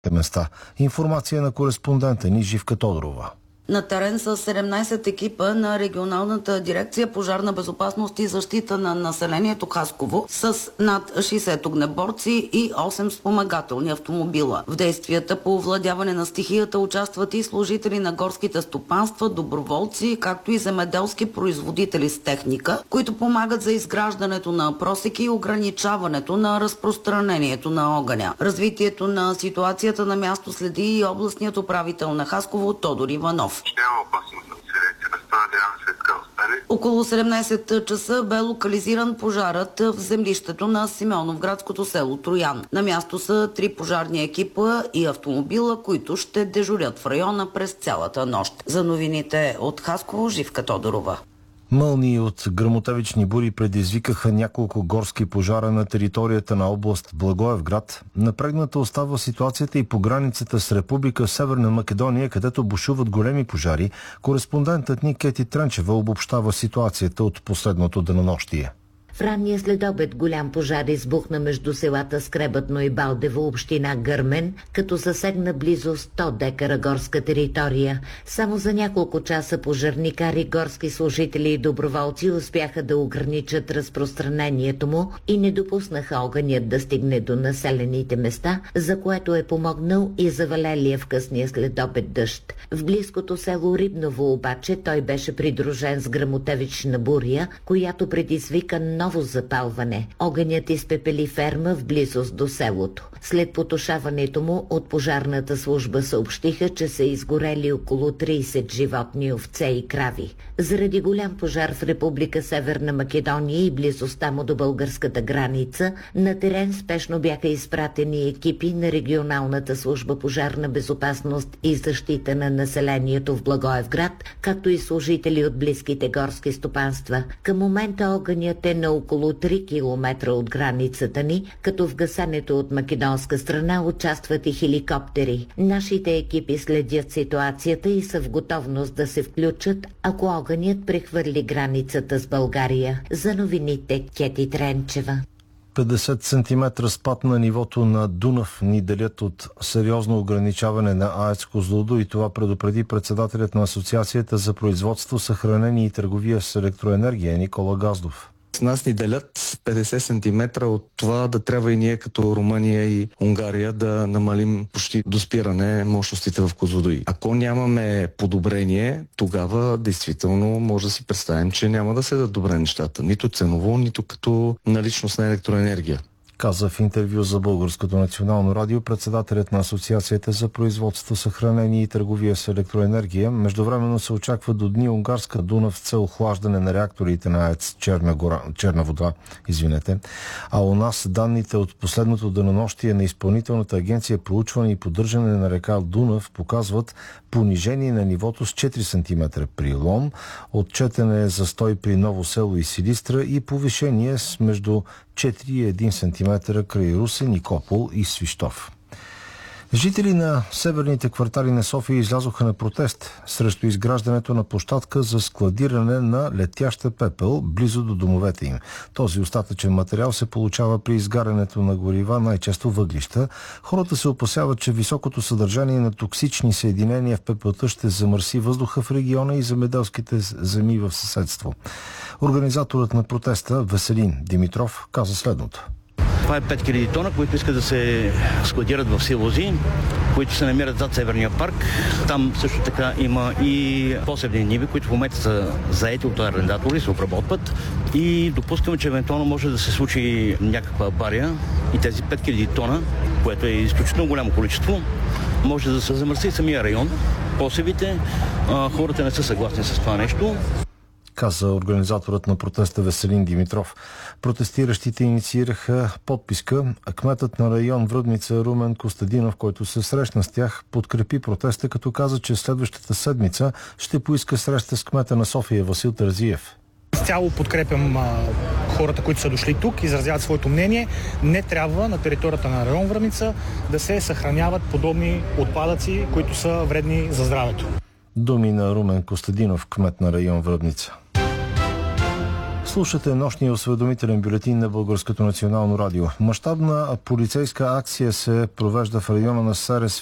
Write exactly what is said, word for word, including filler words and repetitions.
места. Информация на кореспондента ни Живка Тодорова. На терен са седемнайсет екипа на регионалната дирекция пожарна безопасност и защита на населението Хасково с над шейсет огнеборци и осем спомагателни автомобила. В действията по овладяване на стихията участват и служители на горските стопанства, доброволци, както и земеделски производители с техника, които помагат за изграждането на просеки и ограничаването на разпространението на огъня. Развитието на ситуацията на място следи и областният управител на Хасково Тодор Иванов. Няма опасност на населението. Разпределяваме след така остали. Около седемнайсет часа бе локализиран пожарът в землището на Симеоновградското село Троян. На място са три пожарни екипа и автомобила, които ще дежурят в района през цялата нощ. За новините от Хасково, Живка Тодорова. Мълнии от гръмотевични бури предизвикаха няколко горски пожара на територията на област Благоевград. Напрегната остава ситуацията и по границата с Република Северна Македония, където бушуват големи пожари. Кореспондентът ни Кети Тренчева обобщава ситуацията от последното денонощие. В ранния следобед голям пожар избухна между селата Скребатно и Балдево, община Гърмен, като засегна близо сто декара горска територия. Само за няколко часа пожарникари, горски служители и доброволци успяха да ограничат разпространението му и не допуснаха огънят да стигне до населените места, за което е помогнал и завалелия в късния следобед дъжд. В близкото село Рибново обаче той беше придружен с гръмотевична буря, която предизвика ново запалване. Огънят изпепели ферма в близост до селото. След потушаването му от пожарната служба съобщиха, че са изгорели около трийсет животни, овце и крави. Заради голям пожар в Република Северна Македония и близостта му до българската граница, на терен спешно бяха изпратени екипи на регионалната служба пожарна безопасност и защита на населението в Благоевград, както и служители от близките горски стопанства. Към момента огънят е на около три километра от границата ни, като в гасенето от македонска страна участват и хеликоптери. Нашите екипи следят ситуацията и са в готовност да се включат, ако огънят прехвърли границата с България. За новините Кети Тренчева. петдесет сантиметра спад на нивото на Дунав ни делят от сериозно ограничаване на АЕЦ Козлодуй и това предупреди председателят на Асоциацията за производство, съхранение и търговия с електроенергия Никола Газдов. С нас ни делят петдесет сантиметра от това да трябва и ние като Румъния и Унгария да намалим почти до спиране мощностите в Козлодуй. Ако нямаме подобрение, тогава действително може да си представим, че няма да се дадат добре нещата. Нито ценово, нито като наличност на електроенергия. Каза в интервю за Българското национално радио председателят на Асоциацията за производство, съхранение и търговия с електроенергия. Междувременно се очаква до дни унгарска Дунав с цел охлаждане на реакторите на АЕЦ Черна, гора, Черна вода. Извинете. А у нас данните от последното денонощие на Изпълнителната агенция проучване и поддържане на река Дунав показват понижение на нивото с четири сантиметра при Лом, отчетене за застой при Ново село и Силистра и повишение с между четири и един сантиметър край Русе, Никопол и Свищов. Жители на северните квартали на София излязоха на протест срещу изграждането на площадка за складиране на летяща пепел близо до домовете им. Този остатъчен материал се получава при изгарянето на горива, най-често въглища. Хората се опасяват, че високото съдържание на токсични съединения в пепелта ще замърси въздуха в региона и земеделските земи в съседство. Организаторът на протеста Веселин Димитров каза следното. Това е пет хиляди тона, които искат да се складират в силози, които се намират зад Северния парк. Там също така има и посевни ниви, които в момента са заети от арендатори, се обработват и допускаме, че евентуално може да се случи някаква авария и тези пет хиляди тона, което е изключително голямо количество, може да се замърси самия район, посевите. Хората не са съгласни с това нещо. Каза организаторът на протеста Веселин Димитров. Протестиращите инициираха подписка, а кметът на район Връбница Румен Костадинов, който се срещна с тях, подкрепи протеста, като каза, че следващата седмица ще поиска среща с кмета на София Васил Терзиев. Цяло подкрепям а, хората, които са дошли тук, изразяват своето мнение. Не трябва на територията на район Връбница да се съхраняват подобни отпадъци, които са вредни за здравето. Думи на Румен Костадинов, кмет на район Връбница. Слушате нощния осведомителен бюлетин на Българското национално радио. Мащабна полицейска акция се провежда в района на Серес